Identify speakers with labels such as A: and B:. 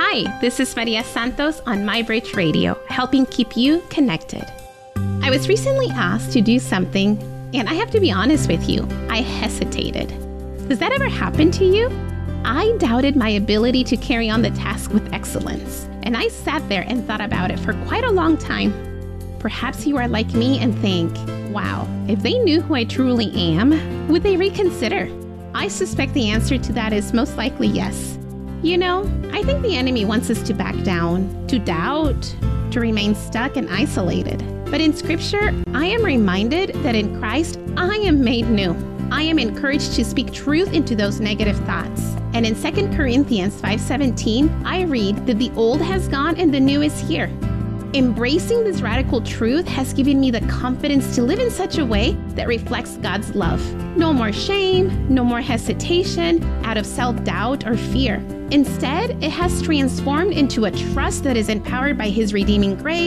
A: Hi, this is Maria Santos on MyBridge Radio, helping keep you connected. I was recently asked to do something, and I have to be honest with you, I hesitated. Does that ever happen to you? I doubted my ability to carry on the task with excellence, and I sat there and thought about it for quite a long time. Perhaps you are like me and think, wow, if they knew who I truly am, would they reconsider? I suspect the answer to that is most likely yes. You know, I think the enemy wants us to back down, to doubt, to remain stuck and isolated. But in Scripture, I am reminded that in Christ, I am made new. I am encouraged to speak truth into those negative thoughts. And in 2 Corinthians 5:17, I read that the old has gone and the new is here. Embracing this radical truth has given me the confidence to live in such a way that reflects God's love. No more shame, no more hesitation out of self-doubt or fear. Instead, it has transformed into a trust that is empowered by His redeeming grace,